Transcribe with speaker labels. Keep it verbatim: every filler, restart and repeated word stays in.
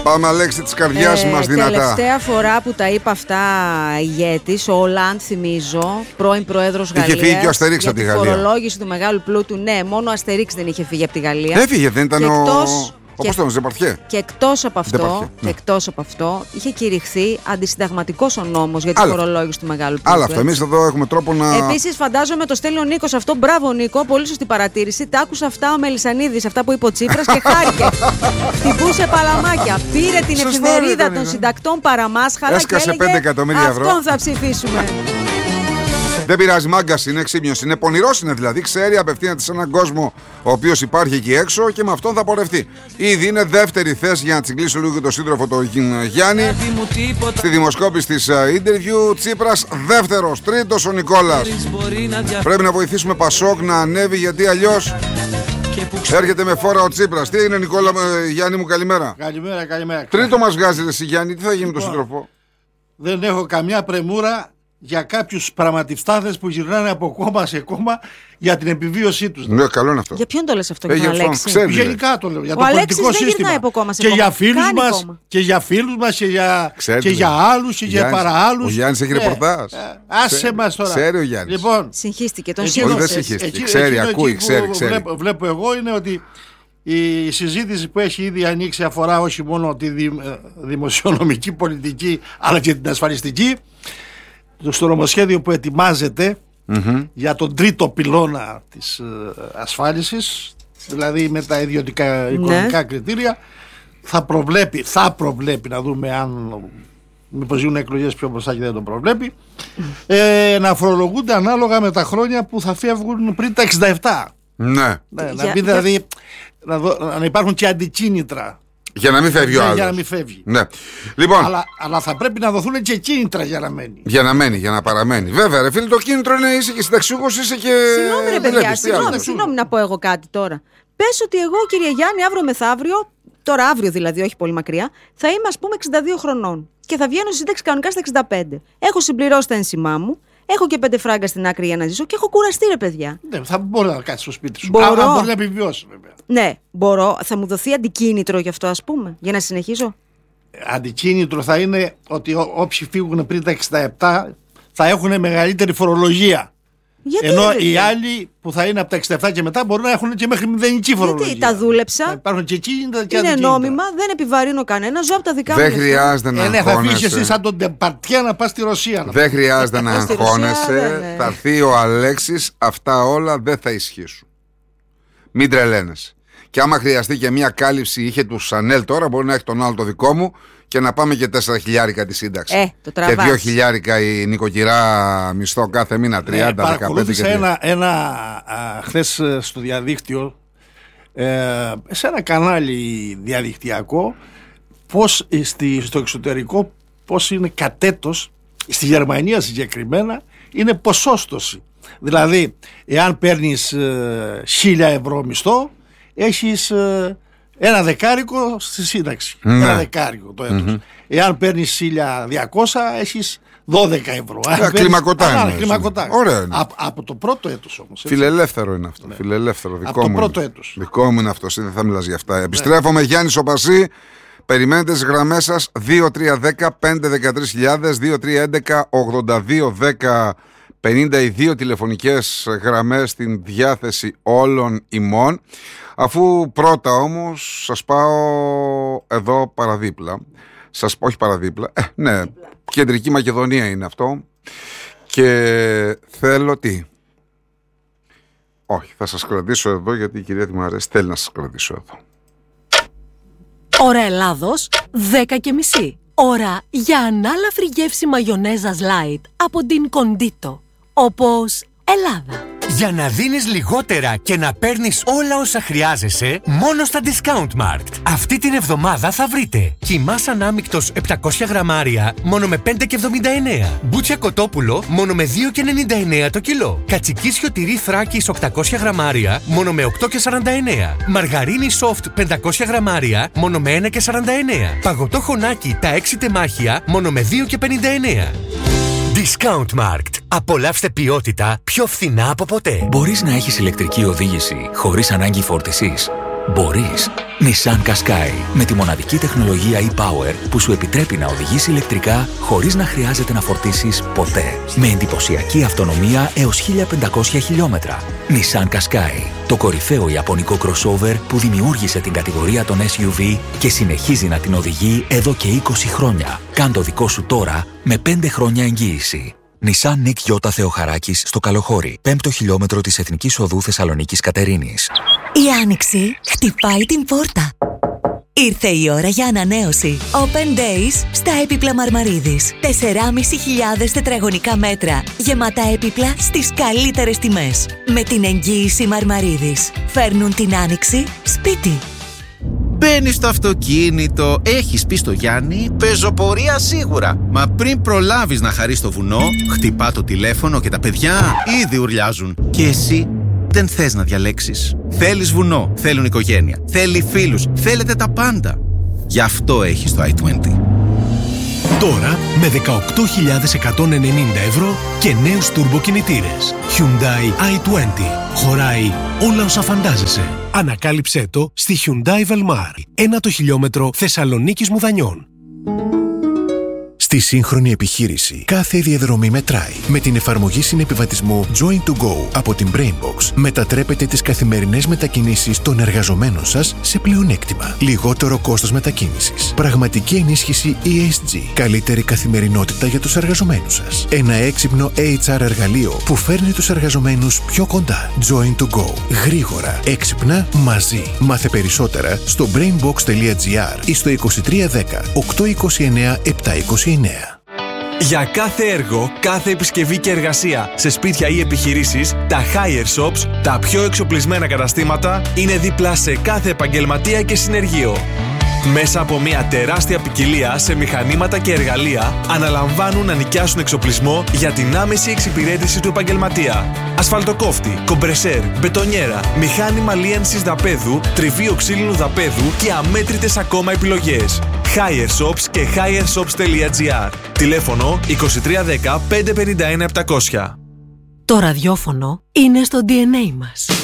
Speaker 1: Πάμε, Αλέξη, της καρδιάς ε, μας δυνατά.
Speaker 2: Τελευταία φορά που τα είπα αυτά ηγέτης, ο Ολάντ, θυμίζω, πρώην πρόεδρος Γαλλίας.
Speaker 1: Είχε φύγει και ο Αστερίξ από τη Γαλλία.
Speaker 2: Για τη φορολόγηση του μεγάλου πλούτου, ναι, μόνο ο Αστερίξ δεν είχε φύγει από τη Γαλλία.
Speaker 1: Έφυγε, δεν ήταν
Speaker 2: και
Speaker 1: ο.
Speaker 2: Εκτός...
Speaker 1: Όπως τον Ζεπαρτιέ.
Speaker 2: Και εκτός από αυτό,
Speaker 1: ναι.
Speaker 2: εκτός από αυτό, είχε κηρυχθεί αντισυνταγματικός ο νόμος για τη Άλλα. φορολόγηση του μεγάλου πλούτου.
Speaker 1: Άλλα αυτά. Εμείς εδώ έχουμε τρόπο να.
Speaker 2: Επίσης, φαντάζομαι το στέλνει ο Νίκος αυτό. Μπράβο, Νίκο, πολύ σωστή παρατήρηση. Τα άκουσα αυτά ο Μελισσανίδης, αυτά που είπε ο Τσίπρας και χάρηκε. Χτυπούσε παλαμάκια. Πήρε την
Speaker 1: Σωστό,
Speaker 2: εφημερίδα
Speaker 1: ήταν,
Speaker 2: των
Speaker 1: ναι.
Speaker 2: συντακτών παραμάσχαλα.
Speaker 1: Έσκασε
Speaker 2: και έλεγε,
Speaker 1: πέντε εκατομμύρια ευρώ.
Speaker 2: Αυτόν θα ψηφίσουμε.
Speaker 1: Δεν πειράζει, μάγκας είναι, ξύπνιος είναι, πονηρός είναι δηλαδή. Ξέρει, απευθύνεται σε έναν κόσμο ο οποίος υπάρχει εκεί έξω και με αυτόν θα πορευτεί. Ήδη είναι δεύτερη θέση, για να τσιγκλίσω λίγο και το σύντροφο το Γιάννη. Στη δημοσκόπηση της interview, Τσίπρας δεύτερος, τρίτος ο Νικόλας. Πρέπει να βοηθήσουμε Πασόκ να ανέβει, γιατί αλλιώς έρχεται με φόρα ο Τσίπρας. Τι είναι, Νικόλα, Γιάννη μου, καλημέρα.
Speaker 3: Καλημέρα, καλημέρα.
Speaker 1: Τρίτο μας βγάζει, εσύ Γιάννη, τι θα γίνει με τον σύντροφο.
Speaker 3: Δεν έχω καμιά πρεμούρα για κάποιους πραγματιστάδες που γυρνάνε από κόμμα σε κόμμα για την επιβίωσή τους.
Speaker 1: Ναι, καλό είναι αυτό.
Speaker 2: Για ποιον το λες αυτό,
Speaker 1: ε,
Speaker 2: για τον Αλέξη?
Speaker 1: Ξέρει,
Speaker 3: γενικά το λέω. Για
Speaker 2: ο
Speaker 3: το
Speaker 2: Αλέξης
Speaker 3: πολιτικό
Speaker 2: δεν
Speaker 3: σύστημα.
Speaker 2: Από κόμμα σε
Speaker 3: και,
Speaker 2: κόμμα.
Speaker 3: Για φίλους μας,
Speaker 2: κόμμα.
Speaker 3: και για φίλους μας και για,
Speaker 1: Ξέρετε,
Speaker 3: και για άλλους και για παραάλλους.
Speaker 1: Ο Γιάννης έχει
Speaker 3: ε,
Speaker 1: ρεπορτάζ.
Speaker 3: Ε, άσε μας τώρα.
Speaker 1: Ξέρει ο Γιάννης.
Speaker 3: Λοιπόν,
Speaker 2: συγχύστηκε, τον
Speaker 1: εκείνο, δεν συγχύστηκε. Ξέρει, ακούει, ξέρει, ξέρει.
Speaker 3: Βλέπω, βλέπω εγώ είναι ότι η συζήτηση που έχει ήδη ανοίξει αφορά όχι μόνο τη δημοσιονομική πολιτική αλλά και την ασφαλιστική. Στο νομοσχέδιο που ετοιμάζεται mm-hmm. για τον τρίτο πυλώνα της ε, ασφάλισης, δηλαδή με τα ιδιωτικά οικονομικά ναι. κριτήρια, θα προβλέπει, θα προβλέπει να δούμε αν μήπως γίνουν εκλογές πιο μπροστά και δεν το προβλέπει, ε, να φορολογούνται ανάλογα με τα χρόνια που θα φεύγουν πριν τα εξήντα επτά.
Speaker 1: Ναι.
Speaker 3: ναι να μπει δηλαδή να, δω, να υπάρχουν και αντικίνητρα.
Speaker 1: Για να μην φεύγει ο άλλος.
Speaker 3: Για να μην φεύγει.
Speaker 1: Ναι. Λοιπόν,
Speaker 3: αλλά, αλλά θα πρέπει να δοθούν και κίνητρα για να μένει.
Speaker 1: Για να μένει, για να παραμένει. Βέβαια, ρε φίλε, το κίνητρο είναι είσαι και συνταξιούχος, είσαι και.
Speaker 2: Συγγνώμη, ρε παιδιά, συγγνώμη, συγγνώμη να πω εγώ κάτι τώρα. Πες ότι εγώ, κύριε Γιάννη, αύριο μεθαύριο, τώρα αύριο δηλαδή, όχι πολύ μακριά, θα είμαι ας πούμε εξήντα δύο χρονών και θα βγαίνω στη σύνταξη κανονικά στα εξήντα πέντε. Έχω συμπληρώσει τα ένσημά μου. Έχω και πέντε φράγκα στην άκρη για να ζήσω και έχω κουραστεί, ρε παιδιά.
Speaker 3: Ναι, θα μπορεί να κάτσει στο σπίτι σου.
Speaker 2: Μπορώ.
Speaker 3: Α, μπορεί να επιβιώσει, βέβαια.
Speaker 2: Ναι, μπορώ. Θα μου δοθεί αντικίνητρο γι' αυτό, ας πούμε, για να συνεχίσω.
Speaker 3: Αντικίνητρο θα είναι ότι ό, όποιοι φύγουν πριν τα εξήντα επτά θα έχουν μεγαλύτερη φορολογία.
Speaker 2: Γιατί,
Speaker 3: ενώ
Speaker 2: ρε,
Speaker 3: οι άλλοι που θα είναι από τα εξήντα επτά και μετά μπορούν να έχουν και μέχρι μηδενική φορολογία.
Speaker 2: Γιατί τα δούλεψα.
Speaker 3: Θα υπάρχουν και κίνητρα και
Speaker 2: είναι
Speaker 3: αντικίνητρα.
Speaker 2: νόμιμα, δεν επιβαρύνω κανένα, ζω από τα δικά μου.
Speaker 1: Δεν χρειάζεται να
Speaker 3: ε, ναι,
Speaker 1: αγχώνεσαι.
Speaker 3: θα φύγεις εσύ σαν τον Ντεπαρτιέ να πας στη Ρωσία.
Speaker 1: Δεν χρειάζεται να αγχώνεσαι. Θα έρθει ο Αλέξης, αυτά όλα δεν θα ισχύσουν. Μην τρελαίνεσαι. Και άμα χρειαστεί και μια κάλυψη, είχε του Σανέλ τώρα, μπορεί να έχει τον άλλο το δικό μου και να πάμε και τέσσερα χιλιάρικα τη σύνταξη.
Speaker 2: Ε, το
Speaker 1: και δύο χιλιάρικα η νοικοκυρά μισθό κάθε μήνα, τριάντα, δεκαπέντε.
Speaker 3: Παρακολούθησα ένα, ένα χθες στο διαδίκτυο, ε, σε ένα κανάλι διαδικτυακό, πώς στη, στο εξωτερικό, πώς είναι κατέτος, στη Γερμανία συγκεκριμένα, είναι ποσόστοση. Δηλαδή, εάν παίρνεις ε, χίλια ευρώ μισθό, έχεις ε, ένα δεκάρικο στη σύνταξη. Ναι. Ένα δεκάρικο το έτος. Mm-hmm. Εάν παίρνεις χίλια διακόσια, έχεις δώδεκα ευρώ.
Speaker 1: Κλιμακωτά είναι.
Speaker 3: Κλιμακωτά.
Speaker 1: Ωραία.
Speaker 3: Από, από το πρώτο έτος όμως. Έτσι.
Speaker 1: Φιλελεύθερο είναι αυτό. Ναι. Φιλελεύθερο. Δικό
Speaker 3: από
Speaker 1: μου
Speaker 3: το πρώτο
Speaker 1: είναι.
Speaker 3: έτος.
Speaker 1: Δικό μου είναι αυτό. Δεν θα μιλάς για αυτά. Ναι. Επιστρέφομαι, Γιάννη Σοπασί. Περιμένετε τις γραμμές σας δύο τρία ένα μηδέν πέντε ένα τρία χιλιάδες, δύο τρία ένα ογδόντα δύο δέκα πενήντα οι δύο τηλεφωνικές γραμμές στην διάθεση όλων ημών. Αφού πρώτα όμως σας πάω εδώ παραδίπλα. Σας όχι παραδίπλα, ε, ναι, δίπλα. Κεντρική Μακεδονία είναι αυτό. Και θέλω τι. Όχι, θα σας κρατήσω εδώ γιατί η κυρία τι μου αρέσει, θέλει να σας κρατήσω εδώ.
Speaker 4: Ώρα Ελλάδος, δέκα και μισή. Ώρα για ανάλαφρη γεύση μαγιονέζας light από την Condito. Όπως Ελλάδα.
Speaker 5: Για να δίνεις λιγότερα και να παίρνεις όλα όσα χρειάζεσαι, μόνο στα Discount Markt. Αυτή την εβδομάδα θα βρείτε κιμάς ανάμεικτος επτακόσια γραμμάρια μόνο με πέντε και εβδομήντα εννέα. Μπούτσια κοτόπουλο μόνο με δύο και ενενήντα εννέα το κιλό. Κατσικίσιο τυρί Θράκης οκτακόσια γραμμάρια μόνο με οκτώ και σαράντα εννέα. Μαργαρίνη soft πεντακόσια γραμμάρια μόνο με ένα και σαράντα εννέα. Παγωτό χωνάκι τα έξι τεμάχια μόνο με δύο και πενήντα εννέα. Discount Markt. Απολαύστε ποιότητα πιο φθηνά από ποτέ.
Speaker 6: Μπορείς να έχεις ηλεκτρική οδήγηση χωρίς ανάγκη φόρτισης. Μπορείς. Nissan Qashqai, με τη μοναδική τεχνολογία e-Power που σου επιτρέπει να οδηγείς ηλεκτρικά χωρίς να χρειάζεται να φορτίσεις ποτέ. Με εντυπωσιακή αυτονομία έως χίλια πεντακόσια χιλιόμετρα. Nissan Qashqai, το κορυφαίο ιαπωνικό crossover που δημιούργησε την κατηγορία των ες γιου βι και συνεχίζει να την οδηγεί εδώ και είκοσι χρόνια. Κάν το δικό σου τώρα με πέντε χρόνια εγγύηση. Nissan Νικ Γιώτα Θεοχαράκης στο Καλοχώρι, πέμπτο χιλιόμετρο της Εθνικής Οδού Θεσσαλονίκης Κατερίνης.
Speaker 7: Η άνοιξη χτυπάει την πόρτα. Ήρθε η ώρα για ανανέωση. Open Days στα έπιπλα Μαρμαρίδης. τεσσεράμισι χιλιάδες τετραγωνικά μέτρα. Γεμάτα έπιπλα στις καλύτερες τιμές. Με την εγγύηση Μαρμαρίδης. Φέρνουν την άνοιξη σπίτι.
Speaker 8: Μπαίνεις στο αυτοκίνητο, έχεις πει στο Γιάννη, πεζοπορία σίγουρα. Μα πριν προλάβεις να χαρείς το βουνό, χτυπά το τηλέφωνο και τα παιδιά ήδη ουρλιάζουν. Και εσύ δεν θες να διαλέξεις. Θέλεις βουνό, θέλουν οικογένεια, θέλει φίλους, θέλετε τα πάντα. Γι' αυτό έχεις το άι είκοσι.
Speaker 9: Τώρα με δεκαοκτώ χιλιάδες εκατόν ενενήντα ευρώ και νέους τουρμποκινητήρες. Hyundai άι είκοσι. Χωράει όλα όσα φαντάζεσαι. Ανακάλυψέ το στη Hyundai Velmar. Ένα το χιλιόμετρο Θεσσαλονίκης Μουδανιών. Στη σύγχρονη επιχείρηση, κάθε διαδρομή μετράει. Με την εφαρμογή συνεπιβατισμού Join to Go από την Brainbox, μετατρέπετε τις καθημερινές μετακινήσεις των εργαζομένων σας σε πλεονέκτημα. Λιγότερο κόστος μετακίνησης. Πραγματική ενίσχυση ι ες τζι. Καλύτερη καθημερινότητα για τους εργαζομένους σας. Ένα έξυπνο έιτς αρ εργαλείο που φέρνει τους εργαζομένους πιο κοντά. Join to Go. Γρήγορα, έξυπνα, μαζί. Μάθε περισσότερα στο brainbox τελεία τζι άρ ή στο είκοσι τρία δέκα οκτακόσια είκοσι εννέα επτακόσια είκοσι εννέα.
Speaker 10: Για κάθε έργο, κάθε επισκευή και εργασία σε σπίτια ή επιχειρήσεις, τα Hire Shops, τα πιο εξοπλισμένα καταστήματα, είναι δίπλα σε κάθε επαγγελματία και συνεργείο. Μέσα από μια τεράστια ποικιλία σε μηχανήματα και εργαλεία, αναλαμβάνουν να νοικιάσουν εξοπλισμό για την άμεση εξυπηρέτηση του επαγγελματία. Ασφαλτοκόφτη, κομπρεσέρ, μπετονιέρα, μηχάνημα λίανσης δαπέδου, τριβείο ξύλινου δαπέδου και αμέτρητες ακόμα επιλογές. Hire Shops και hireshops τελεία τζι άρ. Τηλέφωνο είκοσι τρία δέκα πεντακόσια πενήντα ένα επτακόσια.
Speaker 4: Το ραδιόφωνο είναι στο ντι εν έι μας.